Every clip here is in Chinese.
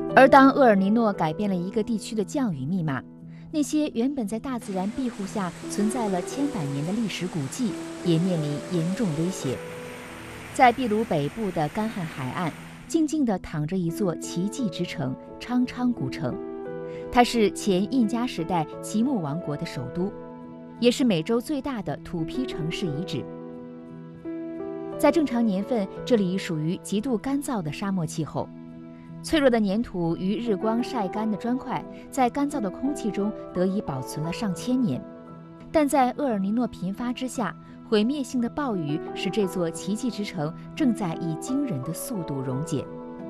而当厄尔尼诺改变了一个地区的降雨密码，那些原本在大自然庇护下存在了千百年的历史古迹也面临严重威胁。在秘鲁北部的干旱海岸，静静地躺着一座奇迹之城——昌昌古城。它是前印加时代奇木王国的首都，也是美洲最大的土坯城市遗址。在正常年份，这里属于极度干燥的沙漠气候。脆弱的粘土与日光晒干的砖块，在干燥的空气中得以保存了上千年。但在厄尔尼诺频发之下，毁灭性的暴雨使这座奇迹之城正在以惊人的速度溶解。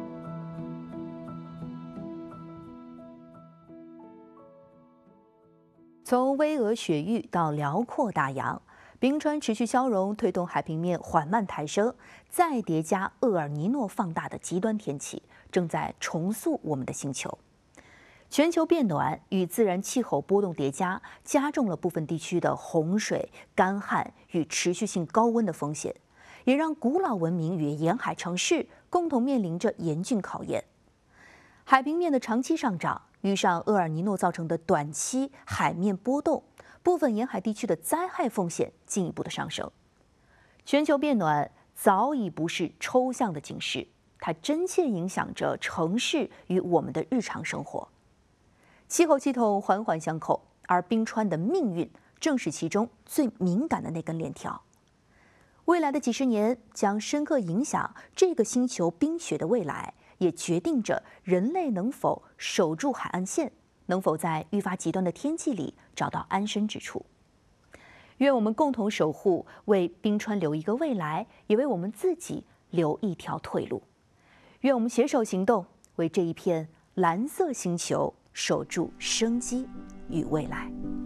从巍峨雪域到辽阔大洋，冰川持续消融，推动海平面缓慢抬升，再叠加厄尔尼诺放大的极端天气，正在重塑我们的星球。全球变暖与自然气候波动叠加，加重了部分地区的洪水、干旱与持续性高温的风险，也让古老文明与沿海城市共同面临着严峻考验。海平面的长期上涨，遇上厄尔尼诺造成的短期海面波动，部分沿海地区的灾害风险进一步的上升。全球变暖早已不是抽象的警示，它真切影响着城市与我们的日常生活。气候系统环环相扣，而冰川的命运正是其中最敏感的那根链条。未来的几十年将深刻影响这个星球冰雪的未来，也决定着人类能否守住海岸线，能否在愈发极端的天气里找到安身之处。愿我们共同守护，为冰川留一个未来，也为我们自己留一条退路。愿我们携手行动，为这一片蓝色星球守住生机与未来。